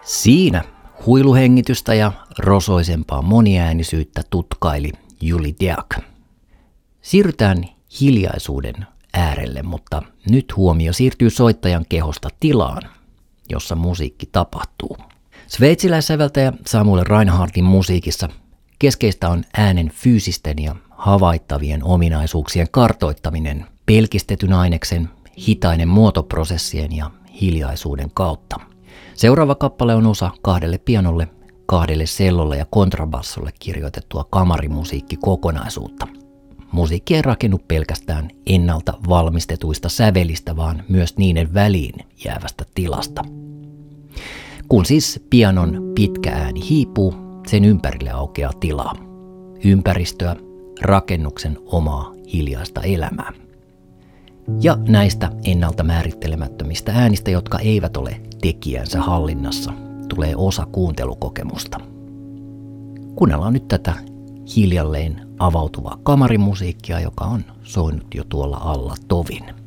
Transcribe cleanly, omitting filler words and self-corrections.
Siinä huiluhengitystä ja rosoisempaa moniäänisyyttä tutkaili Juli Deak. Siirrytään hiljaisuuden äärelle, mutta nyt huomio siirtyy soittajan kehosta tilaan, jossa musiikki tapahtuu. Sveitsiläissäveltäjä Samuel Reinhardtin musiikissa keskeistä on äänen fyysisten ja havaittavien ominaisuuksien kartoittaminen pelkistetyn aineksen, hitainen muotoprosessien ja hiljaisuuden kautta. Seuraava kappale on osa 2 pianolle, 2 cellolle ja kontrabassolle kirjoitettua kamarimusiikkikokonaisuutta. Musiikki ei rakennu pelkästään ennalta valmistetuista sävelistä, vaan myös niiden väliin jäävästä tilasta. Kun siis pianon pitkä ääni hiipuu, sen ympärille aukeaa tilaa. Ympäristöä, rakennuksen omaa hiljaista elämää. Ja näistä ennalta määrittelemättömistä äänistä, jotka eivät ole tekijänsä hallinnassa, tulee osa kuuntelukokemusta. Kuunnellaan nyt tätä hiljalleen avautuvaa kamarimusiikkia, joka on soinut jo tuolla alla tovin.